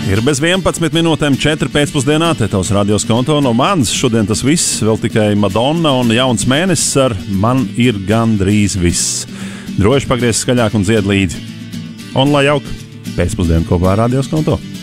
Ir bez 11 minūtēm 4 pēcpusdienā, te tavs radios konto no manis. Šodien tas viss, vēl tikai Madonna un jauns mēnesis ar Man ir gandrīz viss. Droši pagriez skaļāk un dzied līdzi. Un lai jauk pēcpusdienu kopā ar radios konto.